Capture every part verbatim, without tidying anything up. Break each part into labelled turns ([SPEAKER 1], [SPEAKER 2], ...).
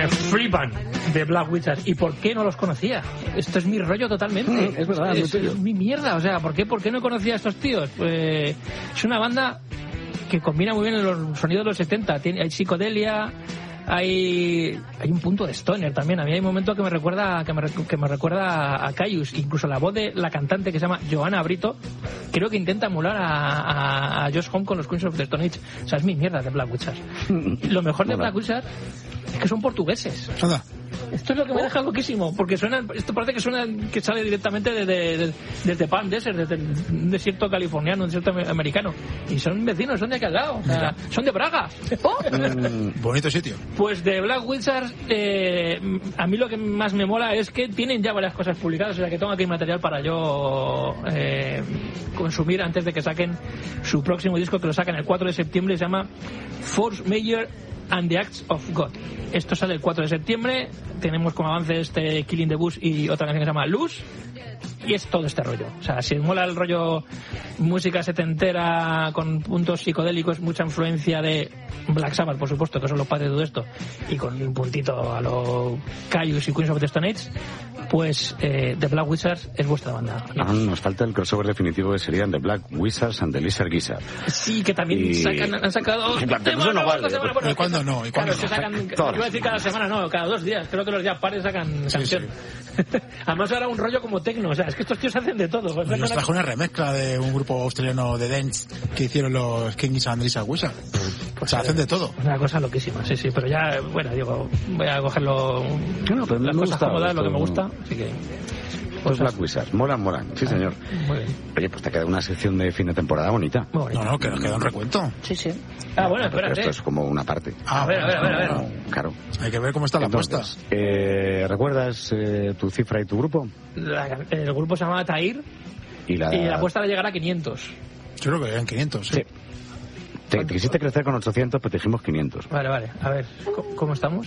[SPEAKER 1] me flipan de Black Wizards. ¿Y por qué no los conocía? Esto es mi rollo totalmente.
[SPEAKER 2] Mm, es verdad,
[SPEAKER 1] es, es mi mierda. O sea, ¿por qué, ¿por qué no conocía a estos tíos? Pues es una banda que combina muy bien los sonidos de los setenta. Tiene, hay psicodelia, hay hay un punto de stoner también. A mí hay un momento que me recuerda que me, que me recuerda a Caius. Incluso la voz de la cantante, que se llama Johanna Brito, creo que intenta emular a, a, a Josh Homme con los Queens of the Stone Age. O sea, es mi mierda de Black Wizards. Lo mejor de Black Wizards es que son portugueses.
[SPEAKER 3] Anda.
[SPEAKER 1] Esto es lo que me deja loquísimo, porque suena, esto parece que suena que sale directamente de, de, de, desde Palm Desert, desde el desierto californiano, un desierto americano, y son vecinos, son de aquí al lado, o sea, son de Braga. ¡Oh!
[SPEAKER 3] Mm, bonito sitio.
[SPEAKER 1] Pues de Black Wizards, eh, a mí lo que más me mola es que tienen ya varias cosas publicadas, o sea que tengo aquí material para yo eh, consumir antes de que saquen su próximo disco, que lo sacan el cuatro de septiembre, se llama Force Major and the Acts of God. Esto sale el cuatro de septiembre. Tenemos como avance este Killing the Bush y otra canción que se llama Luz. Y es todo este rollo. O sea, si os mola el rollo música setentera con puntos psicodélicos, mucha influencia de Black Sabbath, por supuesto, que son los padres de todo esto, y con un puntito a los Caius y Queens of the Stone Age, pues eh, The Black Wizards es vuestra banda.
[SPEAKER 2] Ah, nos falta el crossover definitivo que serían The Black Wizards and the Lizard Gizzard.
[SPEAKER 1] Sí, que también
[SPEAKER 2] y...
[SPEAKER 1] sacan, han sacado...
[SPEAKER 2] Sí, pero eso no vale.
[SPEAKER 1] Bueno,
[SPEAKER 3] ¿Y cuándo no? ¿Y cuándo
[SPEAKER 1] claro, se sacan,
[SPEAKER 3] no?
[SPEAKER 1] iba a decir cada semana, no, cada dos días. Creo que los días pares sacan
[SPEAKER 3] Sí,
[SPEAKER 1] canción. Sí. Además ahora un rollo como tecno, o sea, es que estos tíos hacen de todo. Pues
[SPEAKER 3] nos trajo una remezcla de un grupo australiano de dance que hicieron los Kings and Lizard Wizard. Pues o sea, hacen de todo.
[SPEAKER 1] Una cosa loquísima, sí, sí, pero ya, bueno, digo, voy a cogerlo
[SPEAKER 2] no, pero
[SPEAKER 1] las
[SPEAKER 2] me
[SPEAKER 1] cosas
[SPEAKER 2] gusta,
[SPEAKER 1] cómodas, lo que me
[SPEAKER 2] gusto.
[SPEAKER 1] gusta, así que...
[SPEAKER 2] Pues Black Wizards, molan, molan, sí señor.
[SPEAKER 1] Muy bien.
[SPEAKER 2] Oye, pues te queda una sección de fin de temporada bonita.
[SPEAKER 1] Muy bonito.
[SPEAKER 3] No, no, que nos queda un recuento.
[SPEAKER 4] Sí, sí.
[SPEAKER 1] Ah, bueno,
[SPEAKER 2] Porque
[SPEAKER 1] espérate.
[SPEAKER 2] esto es como una parte.
[SPEAKER 3] Ah,
[SPEAKER 1] A ver, a ver, a ver, a ver.
[SPEAKER 2] No, claro.
[SPEAKER 3] hay que ver cómo está la
[SPEAKER 2] Entonces,
[SPEAKER 3] apuesta.
[SPEAKER 2] eh, ¿recuerdas eh, tu cifra y tu grupo?
[SPEAKER 1] La- el grupo se llama Tahir
[SPEAKER 2] Y la,
[SPEAKER 1] y la apuesta va a llegar a quinientos.
[SPEAKER 3] Yo creo que eran quinientos, sí.
[SPEAKER 2] Sí. Te, te quisiste crecer con ochocientos, pero te dijimos quinientos.
[SPEAKER 1] Vale, vale, a ver, ¿cómo, cómo estamos?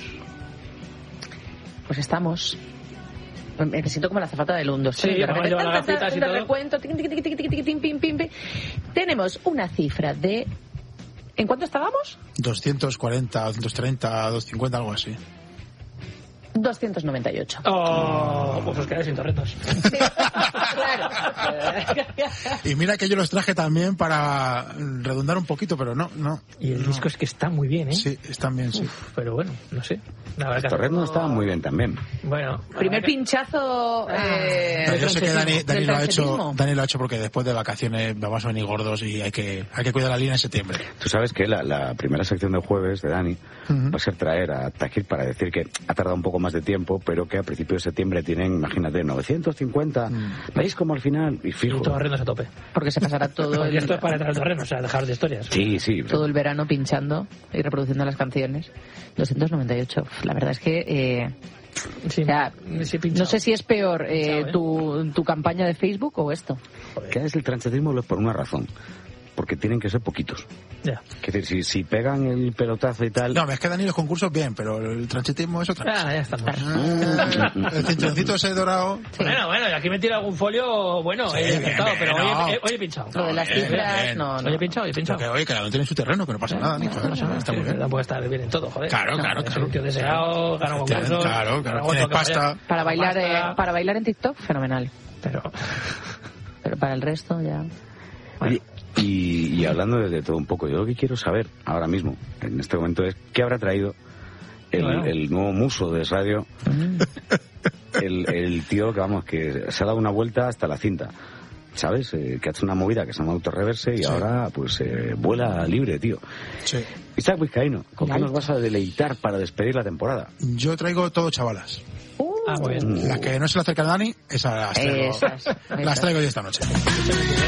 [SPEAKER 4] Pues estamos... Me siento como la azafata del uno, dos,
[SPEAKER 1] Sí,
[SPEAKER 4] tres. De
[SPEAKER 1] vamos a
[SPEAKER 4] repente,
[SPEAKER 1] llevar las
[SPEAKER 4] tan, tan,
[SPEAKER 1] gafitas y
[SPEAKER 4] tan,
[SPEAKER 1] todo.
[SPEAKER 4] recuento, tiqui, tiqui, tiqui, tiqui, tiqui, tim, pim, pim, pim. Tenemos una cifra de... ¿En cuánto estábamos?
[SPEAKER 3] doscientos cuarenta, doscientos treinta, doscientos cincuenta, algo así.
[SPEAKER 4] doscientos noventa y ocho.
[SPEAKER 1] Oh, pues os quedáis sin torretos.
[SPEAKER 4] Sí, claro.
[SPEAKER 3] Y mira que yo los traje también para redundar un poquito, pero no, no.
[SPEAKER 1] Y el
[SPEAKER 3] no.
[SPEAKER 1] disco es que está muy bien, ¿eh?
[SPEAKER 3] Sí, están bien, sí.
[SPEAKER 1] Uf, pero bueno, no sé. La verdad que
[SPEAKER 2] Torres no estaba muy bien también.
[SPEAKER 1] Bueno,
[SPEAKER 4] Primer
[SPEAKER 1] que...
[SPEAKER 4] pinchazo... Eh,
[SPEAKER 3] No, yo sé que Dani, Dani
[SPEAKER 4] del
[SPEAKER 3] lo ha hecho,
[SPEAKER 4] transetismo.
[SPEAKER 3] Dani lo ha hecho porque después de vacaciones vamos a venir gordos y hay que, hay que cuidar la línea en septiembre.
[SPEAKER 2] Tú sabes que la, la primera sección de jueves de Dani
[SPEAKER 3] Ujú.
[SPEAKER 2] va a ser traer a Tahir para decir que ha tardado un poco más de tiempo, pero que a principios de septiembre tienen, imagínate, novecientos cincuenta.
[SPEAKER 3] Mm.
[SPEAKER 2] ¿Veis como al final? Y
[SPEAKER 1] Y
[SPEAKER 2] fijo.
[SPEAKER 1] torrenos a tope.
[SPEAKER 4] Porque se pasará todo
[SPEAKER 1] Y
[SPEAKER 4] el,
[SPEAKER 1] esto es para entrar al terreno, o sea, dejar de historias.
[SPEAKER 2] Sí, sí.
[SPEAKER 4] todo el verano pinchando y reproduciendo las canciones. doscientos noventa y ocho. La verdad es que... Eh,
[SPEAKER 1] Sí,
[SPEAKER 4] o sea,
[SPEAKER 1] sí, pinchado.
[SPEAKER 4] no sé si es peor eh,
[SPEAKER 1] Pinchado, ¿eh?
[SPEAKER 4] tu, tu campaña de Facebook o esto.
[SPEAKER 2] Que es el transetismo por una razón. Porque tienen que ser poquitos.
[SPEAKER 1] Ya.
[SPEAKER 2] Es decir, si, si pegan el pelotazo y tal...
[SPEAKER 3] No, es que Dani los concursos bien, pero el transitismo es otra cosa.
[SPEAKER 1] Ah, ya estamos.
[SPEAKER 3] Ah, el cinturoncito ese dorado.
[SPEAKER 1] Bueno, bueno, y aquí me tira algún folio, bueno,
[SPEAKER 3] Sí,
[SPEAKER 1] he
[SPEAKER 3] bien,
[SPEAKER 1] intentado,
[SPEAKER 3] bien,
[SPEAKER 1] pero
[SPEAKER 3] no.
[SPEAKER 1] hoy, he, hoy he pinchado.
[SPEAKER 4] Lo de las
[SPEAKER 3] bien,
[SPEAKER 4] cifras,
[SPEAKER 3] bien.
[SPEAKER 4] no, no.
[SPEAKER 1] Hoy he pinchado, hoy he pinchado.
[SPEAKER 3] Que, oye, cada uno tiene su terreno, que no pasa nada, ni joder, o sea, está muy bien.
[SPEAKER 1] No puede estar bien en todo, joder.
[SPEAKER 3] Claro, claro,
[SPEAKER 1] Es
[SPEAKER 3] claro.
[SPEAKER 1] un tío deseado, gana concursos.
[SPEAKER 3] Claro, claro,
[SPEAKER 1] gana
[SPEAKER 3] tienes
[SPEAKER 1] otro que
[SPEAKER 3] pasta.
[SPEAKER 1] vaya-
[SPEAKER 4] Para bailar, eh,
[SPEAKER 1] pasta,
[SPEAKER 4] para bailar en TikTok, fenomenal.
[SPEAKER 1] Pero...
[SPEAKER 4] Pero para el resto ya...
[SPEAKER 2] Oye, y, y hablando de, de todo un poco, yo lo que quiero saber ahora mismo, en este momento, es qué habrá traído el,
[SPEAKER 1] Bueno.
[SPEAKER 2] el nuevo muso de radio, el, el tío que, vamos, que se ha dado una vuelta hasta la cinta, ¿sabes? Eh, que ha hecho una movida que se llama autorreverse y
[SPEAKER 3] Sí.
[SPEAKER 2] ahora, pues, eh, vuela libre, tío.
[SPEAKER 3] Sí.
[SPEAKER 2] Isaac Vizcaíno, ¿con qué nos vas a deleitar para despedir la temporada?
[SPEAKER 3] Yo traigo todo chavalas.
[SPEAKER 1] Ah, muy bien.
[SPEAKER 3] Las que no se le acercan a Dani, esas las traigo,
[SPEAKER 4] Esas,
[SPEAKER 3] las
[SPEAKER 4] esas.
[SPEAKER 3] traigo yo esta noche.